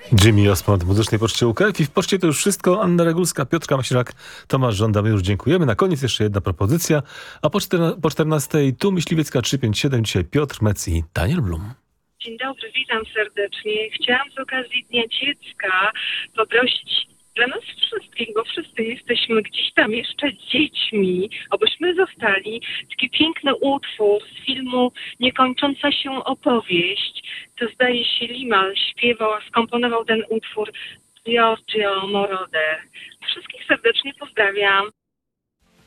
Jimmy Osmond w Muzycznej Poczcie UKF i w Poczcie to już wszystko. Anna Regulska, Piotr Kamasirak, Tomasz Żądamy, już dziękujemy. Na koniec jeszcze jedna propozycja, a po 14 tu Myśliwiecka 357, dzisiaj Piotr Mec i Daniel Blum. Dzień dobry, witam serdecznie. Chciałam z okazji Dnia Dziecka poprosić dla nas wszystkich, bo wszyscy jesteśmy gdzieś tam jeszcze dziećmi, abyśmy zostali taki piękny utwór z filmu Niekończąca się opowieść. To zdaje się Limal śpiewał, a skomponował ten utwór Giorgio Moroder. Wszystkich serdecznie pozdrawiam.